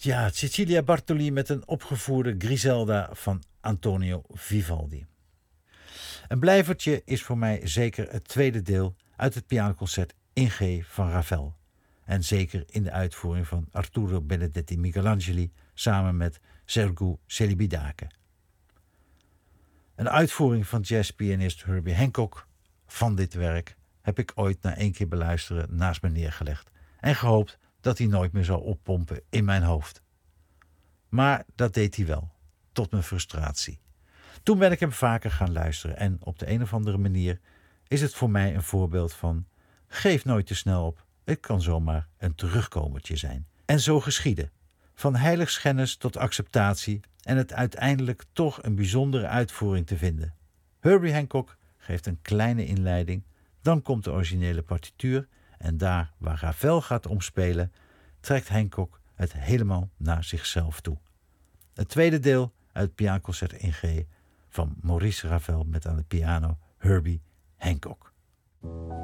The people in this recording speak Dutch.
Ja, Cecilia Bartoli met een opgevoerde Griselda van Antonio Vivaldi. Een blijvertje is voor mij zeker het tweede deel uit het pianoconcert in G van Ravel. En zeker in de uitvoering van Arturo Benedetti Michelangeli samen met Sergiu Celibidache. Een uitvoering van jazzpianist Herbie Hancock van dit werk heb ik ooit na 1 keer beluisteren naast me neergelegd en gehoopt dat hij nooit meer zou oppompen in mijn hoofd. Maar dat deed hij wel, tot mijn frustratie. Toen ben ik hem vaker gaan luisteren en op de een of andere manier is het voor mij een voorbeeld van geef nooit te snel op, het kan zomaar een terugkomertje zijn. En zo geschiedde. Van heiligschennis tot acceptatie en het uiteindelijk toch een bijzondere uitvoering te vinden. Herbie Hancock geeft een kleine inleiding, dan komt de originele partituur en daar waar Ravel gaat omspelen, trekt Hancock het helemaal naar zichzelf toe. Het tweede deel uit het pianoconcert in G van Maurice Ravel met aan de piano Herbie Hancock.